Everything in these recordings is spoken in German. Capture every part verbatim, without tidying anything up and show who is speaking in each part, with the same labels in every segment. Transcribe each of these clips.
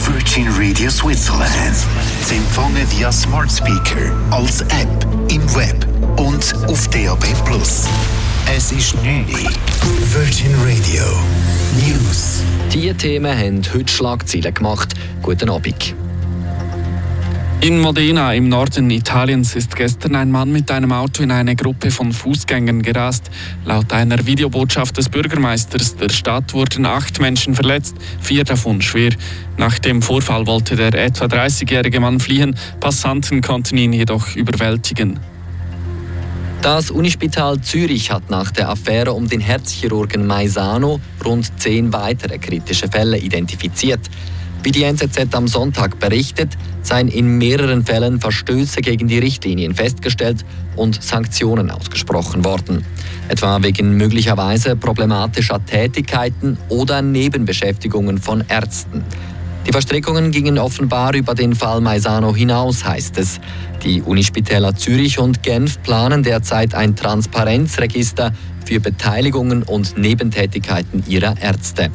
Speaker 1: Virgin Radio Switzerland. Sie empfangen via Smart Speaker, als App, im Web und auf D A B plus. Es ist neun Uhr. Virgin Radio News.
Speaker 2: Diese Themen haben heute Schlagzeilen gemacht. Guten Abend.
Speaker 3: In Modena im Norden Italiens ist gestern ein Mann mit einem Auto in eine Gruppe von Fußgängern gerast. Laut einer Videobotschaft des Bürgermeisters der Stadt wurden acht Menschen verletzt, vier davon schwer. Nach dem Vorfall wollte der etwa dreißigjährige Mann fliehen, Passanten konnten ihn jedoch überwältigen.
Speaker 2: Das Unispital Zürich hat nach der Affäre um den Herzchirurgen Maisano rund zehn weitere kritische Fälle identifiziert. Wie die N Z Z am Sonntag berichtet, seien in mehreren Fällen Verstöße gegen die Richtlinien festgestellt und Sanktionen ausgesprochen worden. Etwa wegen möglicherweise problematischer Tätigkeiten oder Nebenbeschäftigungen von Ärzten. Die Verstrickungen gingen offenbar über den Fall Maisano hinaus, heißt es. Die Unispitäler Zürich und Genf planen derzeit ein Transparenzregister für Beteiligungen und Nebentätigkeiten ihrer Ärzte.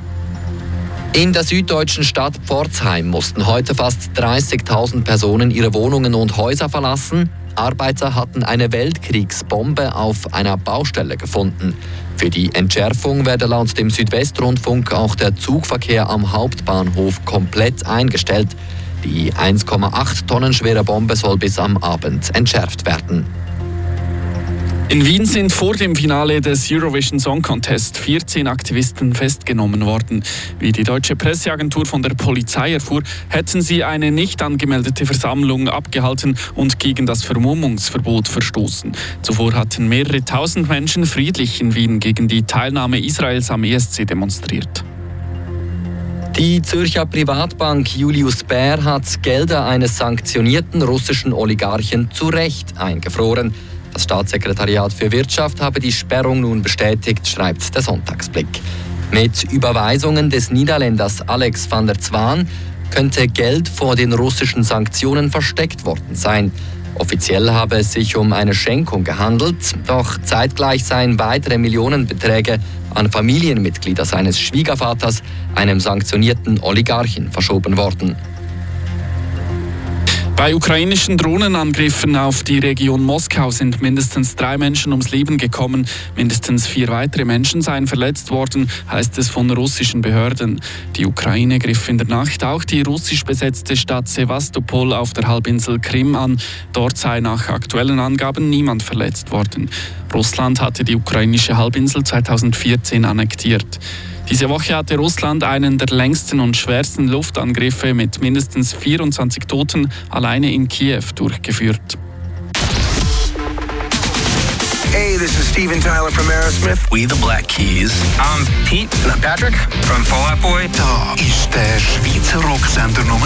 Speaker 2: In der süddeutschen Stadt Pforzheim mussten heute fast dreißigtausend Personen ihre Wohnungen und Häuser verlassen. Arbeiter hatten eine Weltkriegsbombe auf einer Baustelle gefunden. Für die Entschärfung werde laut dem Südwestrundfunk auch der Zugverkehr am Hauptbahnhof komplett eingestellt. Die eins Komma acht Tonnen schwere Bombe soll bis am Abend entschärft werden.
Speaker 3: In Wien sind vor dem Finale des Eurovision Song Contest vierzehn Aktivisten festgenommen worden. Wie die deutsche Presseagentur von der Polizei erfuhr, hätten sie eine nicht angemeldete Versammlung abgehalten und gegen das Vermummungsverbot verstoßen. Zuvor hatten mehrere tausend Menschen friedlich in Wien gegen die Teilnahme Israels am E S C demonstriert.
Speaker 2: Die Zürcher Privatbank Julius Baer hat Gelder eines sanktionierten russischen Oligarchen zu Recht eingefroren. Das Staatssekretariat für Wirtschaft habe die Sperrung nun bestätigt, schreibt der Sonntagsblick. Mit Überweisungen des Niederländers Alex van der Zwaan könnte Geld vor den russischen Sanktionen versteckt worden sein. Offiziell habe es sich um eine Schenkung gehandelt, doch zeitgleich seien weitere Millionenbeträge an Familienmitglieder seines Schwiegervaters, einem sanktionierten Oligarchen, verschoben worden.
Speaker 3: Bei ukrainischen Drohnenangriffen auf die Region Moskau sind mindestens drei Menschen ums Leben gekommen. Mindestens vier weitere Menschen seien verletzt worden, heißt es von russischen Behörden. Die Ukraine griff in der Nacht auch die russisch besetzte Stadt Sewastopol auf der Halbinsel Krim an. Dort sei nach aktuellen Angaben niemand verletzt worden. Russland hatte die ukrainische Halbinsel zweitausendvierzehn annektiert. Diese Woche hatte Russland einen der längsten und schwersten Luftangriffe mit mindestens vierundzwanzig Toten alleine in Kiew durchgeführt.
Speaker 4: Hey, this is Steven Tyler from Aerosmith.
Speaker 1: We the Black Keys.
Speaker 4: I'm Pete. And I'm Patrick from Fall Out Boy.
Speaker 1: Da ist der Schweizer Rocksender Nummer